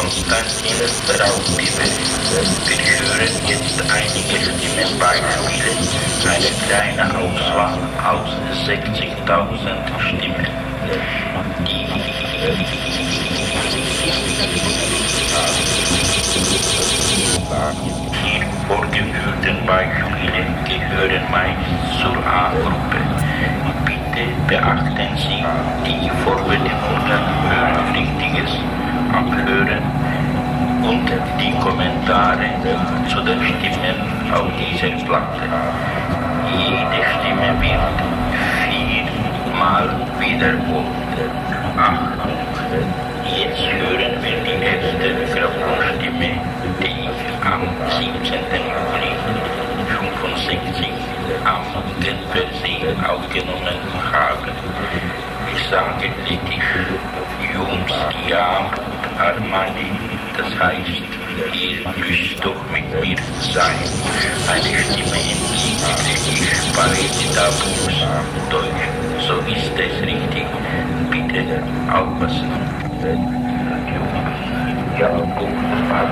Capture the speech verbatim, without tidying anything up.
Konstantin Raubibel. Wir hören jetzt einige Stimmenbeispiele, eine kleine Auswahl aus sechzigtausend Stimmen. Die hier vorgeführten Beispiele gehören meist zur A-Gruppe. Bitte beachten Sie die Vorbedingungen für richtiges Abhören und die Kommentare zu den Stimmen auf dieser Platte. Jede Stimme wird viermal wiederholt. Achtung! Jetzt hören wir die erste Grammophonstimme, die ich am siebzehnten Juli fünfundsechzig am Genfersee aufgenommen habe. Ich sage litisch Jums Jam Armani, das heißt, ihr müsst doch mit mir sein. Eine Stimme entgegnete, ich spreche Tabus Deutsch, so ist es richtig. Bitte aufpassen. Ja, gut,